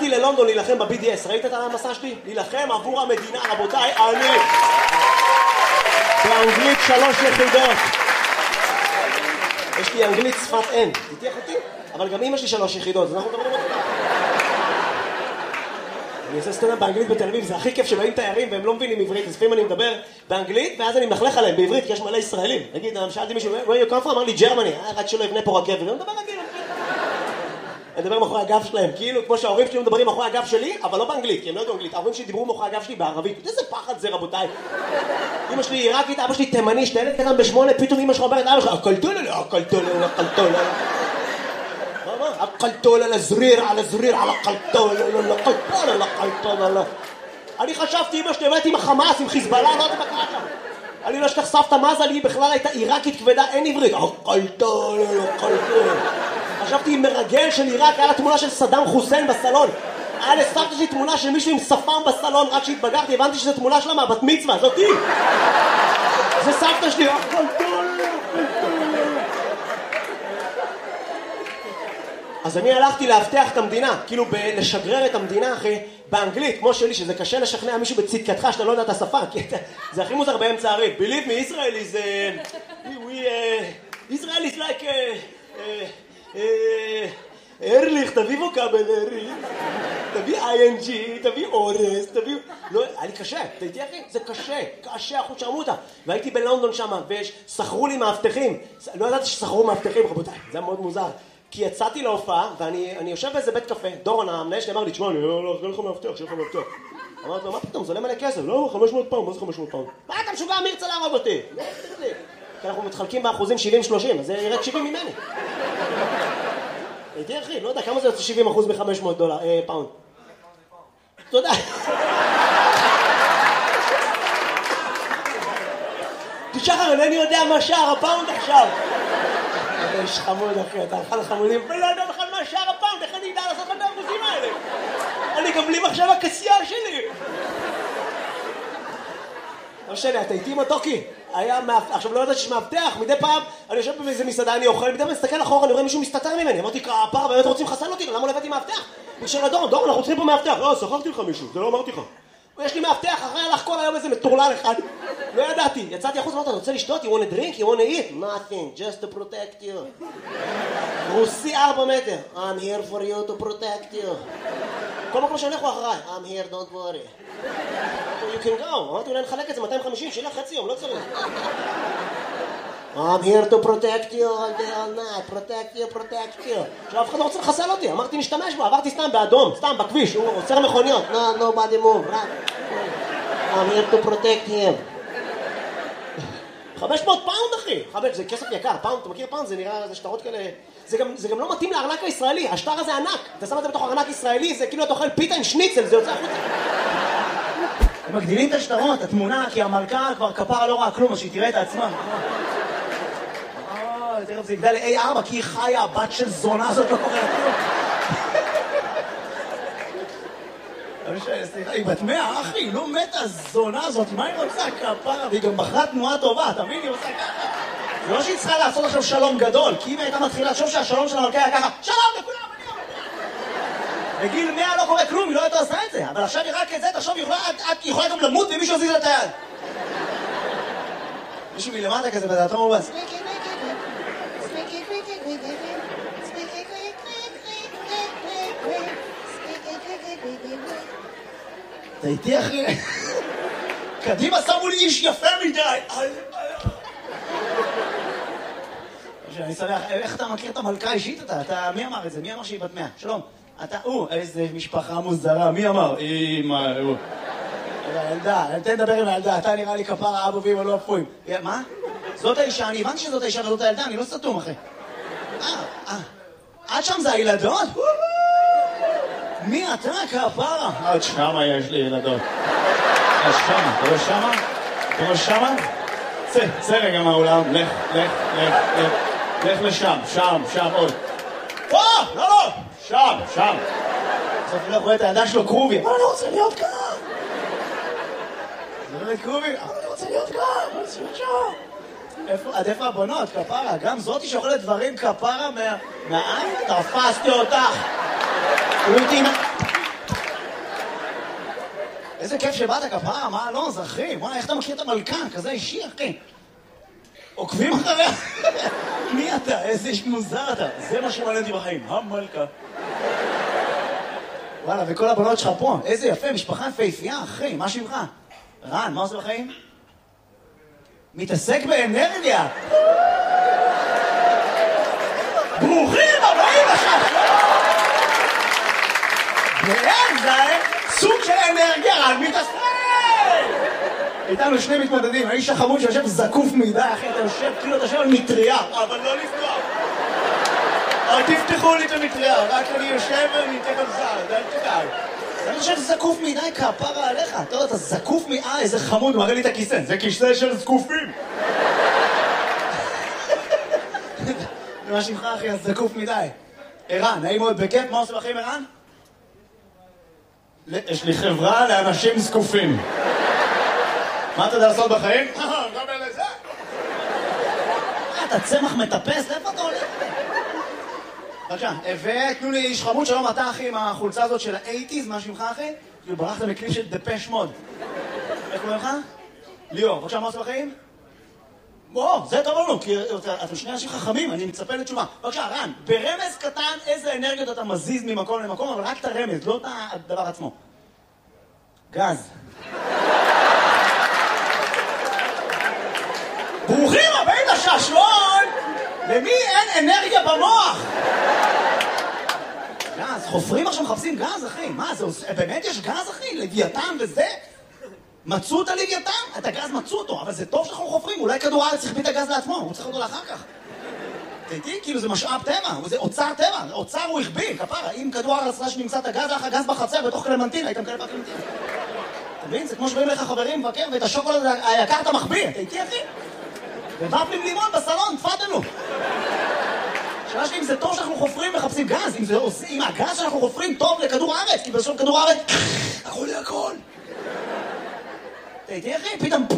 נסעתי ללונדון להילחם ב-BDS, ראית את המסע שלי? להילחם עבור המדינה, רבותיי, אני באנגלית 3 יחידות. יש לי אנגלית שפת אם, תתייח אותי? אבל גם אמא שלי 3 יחידות, אז אנחנו מדברים אותי. אני עושה סטנדאפ באנגלית בתל אביב, זה הכי כיף שבאים תיירים והם לא מבינים עברית, אז לפעמים אני מדבר באנגלית ואז אני מלכלך עליהם בעברית, כי יש מלא ישראלים. נגיד, שאלתי מישהו, where you come from? אמר לי, גרמני, רק שלא יבנה פה רכבת, ואני מדבר רגיל. אני מדבר מאחורי הגב שלהם, כאילו כמו שההורים שלי מדברים מאחורי הגב שלי, אבל לא באנגלית, כי הם לא יודעים אנגלית. ההורים שלי דיברו מאחורי הגב שלי בערבית. איזה פחד זה, רבותיי. אמא שלי עיראקית, אבא שלי תימני, שתלד קטן ב8, פתאום אמא שלך אומרת, אבא שלך, אקלטול על הזריר, על הזריר, על אקלטול, על אקלטול. אני חשבתי, אמא שלי, עם החמאס, עם חיזבאללה, לא יודעת מה קרה שם. אני לא אשכח סבתא מזל, היא בכלל הייתה עיראקית כבדה, אין עברית. אקלטול, אקלטול. חשבתי עם מרגל של עיראק, היה לה תמונה של סדאם חוסיין בסלון. היה לסבתא שלי תמונה של מישהו עם שפם בסלון, רק כשהתבגרתי הבנתי שזו תמונה שלה מהבת מצווה, זאתי. זה סבתא שלי, אקלטול. אז אני הלכתי להבטח את המדינה, כאילו לשגרר את המדינה אחי, באנגלית, כמו שלי, שזה קשה לשכנע מישהו בצדקתך שאתה לא יודע את השפה, כי זה הכי מוזר באמצע הריב. Believe me, Israel is... Israel is like... ארליך, תביא ווקאבל, ארליך. תביא ING, תביא אורס, תביא... לא, היה לי קשה, אתה איתי אחי? זה קשה, קשה, אחוז שרמותה. והייתי בלונדון שם, ושכרו לי מאבטחים. לא ידעתי ששכרו מאבטחים, רבותיי, זה היה מאוד מוזר. כי יצאתי להופעה, ואני יושב באיזה בית קפה, דורון המנהל שלי אמר לי, תשמע, אני לא לך מאבטח, שיהיה לך מאבטח. אמרתי לו, מה פתאום, זה עולה מלא כסף? לא, 500 פאונד, מה זה 500 פאונד? מה אתה משוגע, מי ירצה להרוג אותי? כי אנחנו מתחלקים באחוזים 70-30, אז זה ירד 70 ממני. הייתי אחי, לא יודע, כמה זה יוצא 70% מ-500 פאונד? תודה. שחר, אינני יודע מה שער הפאונד עכשיו. אתה איש חמוד אחי, אתה אחד החמודים, ולא יודע בכלל מה שער הפאונד, איך אני אדע לעשות את האחוזים האלה? אני גם בלי מחשב הכסייה שלי. לא משנה, אתה איתי עם הטוקי? עכשיו לא יודעת שיש מאבטח, מדי פעם אני יושב באיזה מסעדה, אני אוכל, מדי פעם מסתכל אחורה, אני רואה מישהו מסתתר ממני, אמרתי, הפער באמת רוצים לחסל אותי, למה לא הבאתי מאבטח? בשביל דורון, אנחנו צריכים פה מאבטח. לא, שכרתי לך מישהו, זה לא אמרתי לך. יש לי מאבטח, אחרי הלך כל היום איזה מטורלל אחד. לא ידעתי, יצאתי החוץ, אמרת, אתה רוצה לשתות? You want a drink? You want to eat? Nothing, just to protect you. רוסי 4 מטר. I'm here for you to protect you. כל מקום שהולך הוא אחריי. I'm here, don't worry. You can go. אמרתי, אולי נחלק את זה 250, שילך חצי יום, לא צריך. I'm here to protect you all day, all night. Protect you. עכשיו אף אחד לא רוצה לחסל אותי. אמרתי, נשתמש בו, עברתי סתם באדום, סתם בכביש, הוא עוצר מכוניות. No, nobody move, right? I'm here to protect him. 500 פאונד אחי, זה כסף יקר, פאונד, אתה מכיר פאונד? זה נראה, זה שטרות כאלה, זה גם לא מתאים לארנק הישראלי, השטר הזה ענק, אתה שם את זה בתוך ארנק ישראלי, זה כאילו אתה אוכל פיתה עם שניצל, זה יוצא החוצה. הם מגדילים את השטרות, התמונה, כי המלכה כבר כפרה לא ראה כלום, אז שהיא תראה את העצמה. תראה, זה יגדל ל-A4, כי היא חיה, הבת של זונה הזאת לא קורא כלום. סליחה, היא בת 100, אחי, לא מתה הזונה הזאת, מה היא רוצה כפרה? והיא גם בחרה תנועה טובה, תבין? היא עושה ככה. זה לא שהיא צריכה לעשות עכשיו שלום גדול, כי אם הייתה מתחילה לחשוב שהשלום של המלכה היה ככה, שלום לכולם, אני אומר. בגיל 100 לא קורה כלום, היא לא הייתה עושה את זה, אבל עכשיו היא רק את זה, תחשוב, היא יכולה גם למות ומישהו יזיז לה את היד. מישהו מלמטה כזה בדעתו מובס. אתה איתי אחי? קדימה שמו לי איש יפה מדי. אני שמח, איך אתה מכיר את המלכה האישית אתה? מי אמר את זה? מי אמר שהיא בת 100? שלום. אתה, איזה משפחה מוזרה, מי אמר? ילדה, תן לדבר עם הילדה, אתה נראה לי כפרה אבו ואמא לא אפויים. מה? זאת האישה, אני הבנתי שזאת האישה וזאת הילדה, אני לא סתום אחי. עד שם זה הילדות? מי אתה כפרה? עד שמה יש לי ילדות. עד שמה, אתה לא שמה? אתה לא שמה? צא רגע מהאולם, לך לשם, שם עוד. לא, שם. בסוף אני לא רואה את הידיים שלו קרובי. אבל אני רוצה להיות כאן. זה לא קרובי, אבל אני רוצה להיות כאן. עד איפה הבנות, כפרה? גם זאתי שאוכלת דברים כפרה מהעין? תפסתי אותך. איזה כיף שבאת כפרה, מה לא, זה אחי, וואי, איך אתה מכיר את המלכן, כזה אישי, אחי. עוקבים אחריה? מי אתה? איזה איש מוזר אתה. זה מה שמעניין אותי בחיים, המלכה. וואלה, וכל הבנות שלך פה, איזה יפה, משפחה יפהפייה, אחי, מה שמך? רן, מה עושה בחיים? מתעסק באנרגיה. ברוכים הבאים לשם! ואין זה סוג של אנרגיה, רן מתעסק! איתנו שני מתמודדים, האיש החמוד שיושב זקוף מדי, אחי, אתה יושב כאילו אתה יושב על מטריה. אבל לא לפתוח. אל תפתחו לי את המטריה, רק אני יושב וניתן על זר, אל תדאג. אני חושב זקוף מדי כפרה עליך, אתה יודע, אתה זקוף איזה חמוד, מראה לי את הכיסא, זה כיסא של זקופים. מה שמך אחי, אז זקוף מדי. ערן, נעים מאוד בכיף, מה עושה בחיים ערן? יש לי חברה לאנשים זקופים. מה אתה יודע לעשות בחיים? גם אלה זה. אתה צמח מטפס, לאיפה אתה הולך? בבקשה, ותנו לי איש חמוד, שלום אתה אחי עם החולצה הזאת של ה-80's, מה שמך אחי? כאילו ברחת מקליפ של דפש מוד. איך קוראים לך? ליאור, בבקשה, מה עושה בחיים? זה טוב לנו, כי אתם שני אנשים חכמים, אני מצפה לתשובה. בבקשה, רן, ברמז קטן איזה אנרגיות אתה מזיז ממקום למקום, אבל רק את הרמז, לא את הדבר עצמו. גז. ברוכים הבאים לשעשועון! למי אין אנרגיה במוח? גז, חופרים עכשיו מחפשים גז, אחי. מה, זה באמת יש גז, אחי? לוויתן וזה? מצאו את הלוויתן? את הגז מצאו אותו, אבל זה טוב שאנחנו חופרים. אולי כדור הארץ צריך את הגז לעצמו, הוא צריך אותו לאחר כך. תראי, כאילו זה משאב טבע, זה אוצר טבע, אוצר הוא הכביל, כפרה. אם כדור הארץ רש נמצא את הגז, לך גז בחצר בתוך קלמנטין, הייתם כאלה בקלמנטין. אתה מבין? זה כמו שבאים לך חברים מבקר, ואת השוקולד היקר אתה מחביא. אתה איתי, אחי? ובפלים לימון בסלון, תפדלו. שאלה שלי אם זה טוב שאנחנו חופרים מחפשים גז, אם הגז שאנחנו חופרים טוב לכדור הארץ, כי בסוף כדור הארץ, אנחנו לי הכל. תהייתי אחי, פתאום...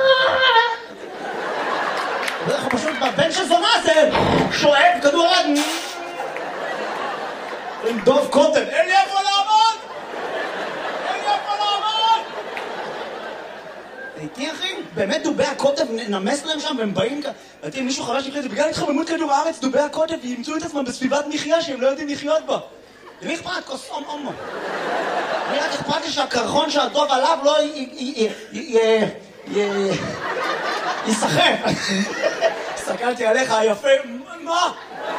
אנחנו פשוט בבן של זונה זה שואב כדור הארץ. עם דוב קוטב, אין לי איפה לעמוד! אין לי איפה לעמוד! תהייתי אחי, באמת דובי הקוטב נמס להם שם והם באים כאן. ראיתי, מישהו חרש לי זה בגלל התחממות כדור הארץ, דובי הקוטב ימצאו את עצמם בסביבת מחיה שהם לא יודעים לחיות בה. למי אכפת? כוס אומו. אני רק אכפת לי שהקרחון שהדוב עליו לא יסחף. הסתכלתי עליך היפה, מה?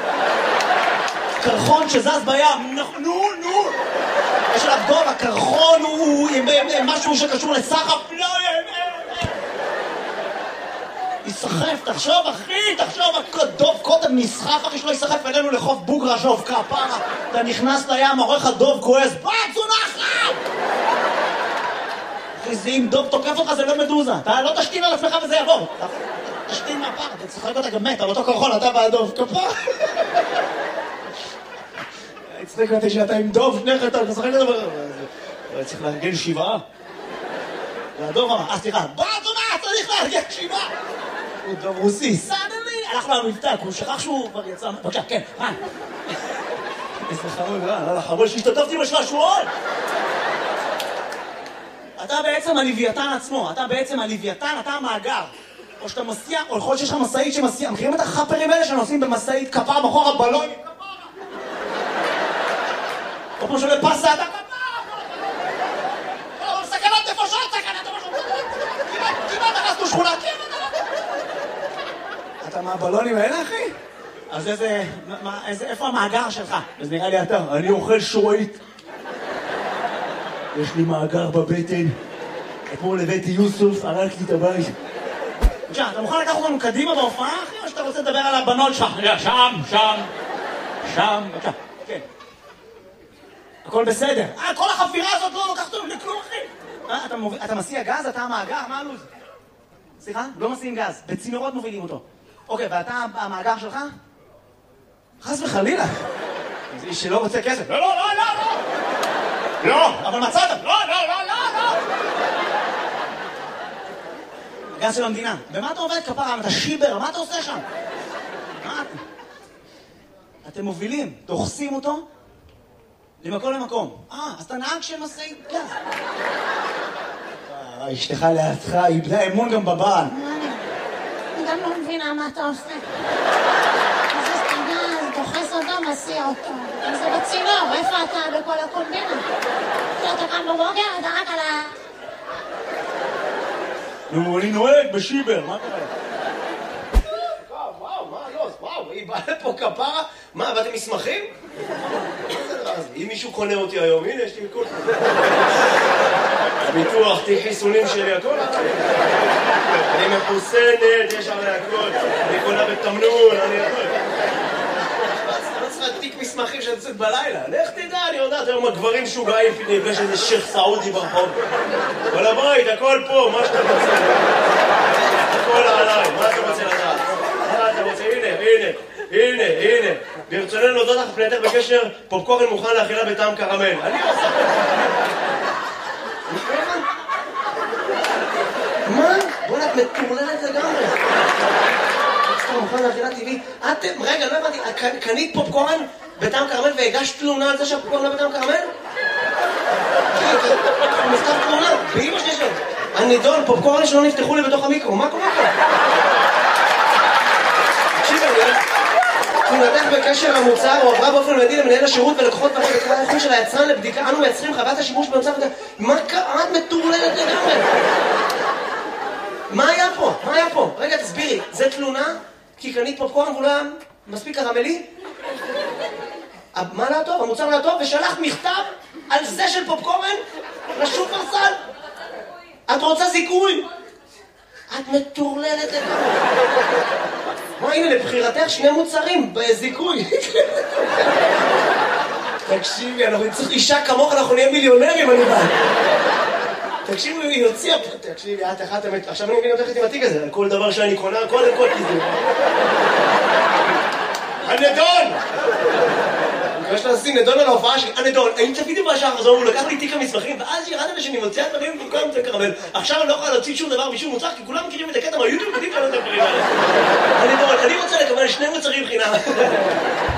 קרחון שזז בים, נו. יש עליו דוב, הקרחון הוא משהו שקשור לסחף, לא יסחף, תחשוב אחי, דוב קודם נסחף אחי שלא יסחף אלינו לחוף בוגרה שוב כפרה. אתה נכנס לים, עורך הדוב כועס, זונחת! אחי זה אם דוב תוקף אותך זה לא מדוזה, אתה לא תשתין על עצמך וזה יעבור. תשתין מהפר, אתה צחק אותה גם מת על אותו קרחון, אתה והדוב, כפרה. הצטק אותי שאתה עם דוב, שניך אתה משחק אותה, צריך לארגן 7. והדוב אמר, סליחה, זונחת, צריך לארגן 7. הוא דוב רוסי, סדלי, הלך לו המבטא, הוא שכח שהוא כבר יצא, בבקשה, כן, רן. איזה חמוד, רן, חמוד שהשתתפתי בשעשועון. אתה בעצם הלוויתן עצמו, אתה המאגר. או שאתה מסיע, או יכול שיש לך מסעית שמסיע, מכירים את החפרים האלה שנוסעים במסעית כפר בחור הבלון? כל פעם שעולה פסה, אתה סכנת נפשות, כמעט נכנסנו שכונה, אתה מהבלונים האלה, אחי? אז איפה המאגר שלך? אז נראה לי אתה, אני אוכל שורית. יש לי מאגר בבטן. אתמול הבאתי יוסוף, הרג לי את הבית. בבקשה, אתה מוכן לקחת אותנו קדימה בהופעה, אחי? או שאתה רוצה לדבר על הבנות שלך? שם, בבקשה, כן. הכל בסדר. כל החפירה הזאת לא לוקחת אותנו לכלום, אחי. אתה מסיע גז, אתה המאגר, מה הלו"ז? סליחה? לא מסיעים גז, בצינורות מובילים אותו. אוקיי, ואתה המאגר שלך? חס וחלילה. זה איש שלא רוצה כסף. לא, אבל מצאת. לא. הגז של המדינה. במה אתה עובד כפרה? אתה שיבר, מה אתה עושה שם? אתם מובילים, דוחסים אותו, למקום למקום. אז אתה נהג של משאית גז. אשתך לידך איבדה אמון גם בבעל. אני גם לא מבינה מה אתה עושה. מזיז את הגז, דוחס אותו, מסיע אותו. אם זה בצינור, איפה אתה בכל הקומבינה? אתה קם בבוקר, אתה רק על ה... נו, אני נוהג בשיבר, מה קרה? וואו, היא באה לפה כפרה? מה, באתם מסמכים? אם מישהו קונה אותי היום, הנה, יש לי הכל. ביטוח, תיק חיסונים שלי, הכל. אני מחוסנת, יש עלי הכל. אני קונה בתמנון, אני הכל. לא צריכה תיק מסמכים שאני יוצאת בלילה. לך תדע, אני יודעת, היום הגברים שוגעים, נפגש איזה שייך סעודי ברחוב. כל הבית, הכל פה, מה שאתה רוצה. הכל עליי, מה אתה רוצה לדעת? מה אתה רוצה? הנה. ברצוננו להודות לך פנייתך בקשר פופקורן מוכן לאכילה בטעם קרמל. אני עושה... מה? בוא'נה, את מטורללת לגמרי. פופקורן מוכן לאכילה טבעי. רגע, לא הבנתי, קנית פופקורן בטעם קרמל והגשת תלונה על זה שהפופקורן לא בטעם קרמל? מכתב תלונה, באמא שלי שלו. הנידון, פופקורן שלא נפתחו לי בתוך המיקרו, מה קורה פה? תקשיב, תלונתך בקשר המוצר הועברה באופן מיידי למנהל השירות ולקוחות פרק בקרה האיכות של היצרן לבדיקה. אנו מייצרים חוות השימוש במוצר וזה... מה קרה? את מטורללת לגמרי. מה היה פה? רגע, תסבירי. זה תלונה? כי קנית פופקורן ואולי מספיק קרמלי? מה לא טוב? המוצר לא טוב? ושלחת מכתב על זה של פופקורן? לשופרסל? את רוצה זיכוי? את מטורללת לגמרי. מה, הנה, לבחירתך 2 מוצרים בזיכוי. תקשיבי, אנחנו צריך אישה כמוך, אנחנו נהיה מיליונרים, אני בא. תקשיבי, היא הוציאה פה. תקשיבי, את אחת אמת. עכשיו אני מבין אותך עם התיק הזה, על כל דבר שאני קונה, קודם כל תיזו. הנדון! יש לה לשים נדון על ההופעה שלי, הנדון, האם צפיתי בשעה חזור, הוא לקח לי תיק המסמכים, ואז ירדתי שאני מוציאה את דברים במקום את הקרמל. עכשיו אני לא יכולה להוציא שום דבר משום מוצר, כי כולם מכירים את הקטע מהיוטיוב, יודעים שאני לא את הדברים האלה. הנדון, אני רוצה לקבל 2 מוצרים חינם.